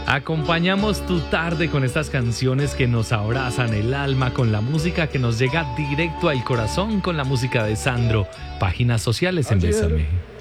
Acompañamos tu tarde con estas canciones que nos abrazan el alma, con la música que nos llega directo al corazón, con la música de Sandro. Páginas sociales en Ayer Bésame.